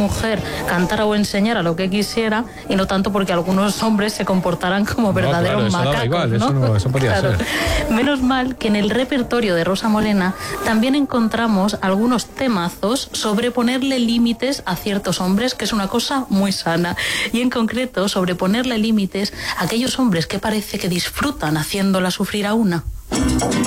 mujer cantara o enseñara lo que quisiera, y no tanto porque algunos hombres se comportaran como verdaderos macacos, igual, ¿no? Eso podía ser. Menos mal que en el repertorio de Rosa Morena también encontramos algunos temazos sobre ponerle límites a ciertos hombres, que es una cosa muy sana, y en concreto sobre ponerle límites a aquellos hombres que parece que disfrutan haciéndola sufrir a una.